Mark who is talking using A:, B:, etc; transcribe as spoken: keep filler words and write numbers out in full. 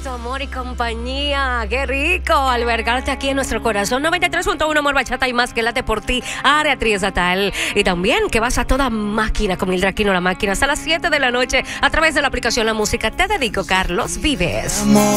A: tu amor y compañía. Qué rico albergarte aquí en nuestro corazón. noventa y tres punto uno Amor, Bachata y más que late por ti, área triestatal. Y también que vas a toda máquina con Mildred Aquino, la máquina, hasta las siete de la noche a través de la aplicación La Música. Te dedico, Carlos Vives.